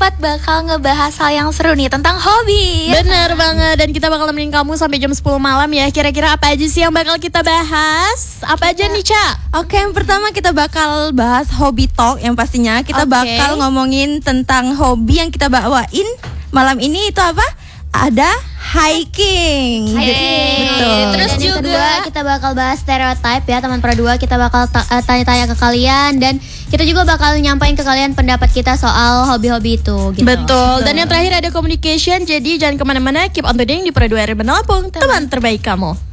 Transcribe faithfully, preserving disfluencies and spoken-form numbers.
empat bakal ngebahas hal yang seru nih tentang hobi. Bener banget, dan kita bakal nemenin kamu sampai jam sepuluh malam ya. Kira-kira apa aja sih yang bakal kita bahas? Apa aja nih, Ca? Oke, yang pertama kita bakal bahas hobi talk. Yang pastinya kita Oke. bakal ngomongin tentang hobi yang kita bawain malam ini. Itu apa? Ada hiking. Hiking. Betul. Terus Dan yang juga kedua kita bakal bahas stereotype ya teman Pro dua. Kita bakal ta- eh, tanya-tanya ke kalian. Dan kita juga bakal nyampain ke kalian pendapat kita soal hobi-hobi itu gitu. Betul. Dan yang terakhir ada communication. Jadi jangan kemana-mana, keep on tuning di Pro dua R M Lampung, teman terbaik kamu.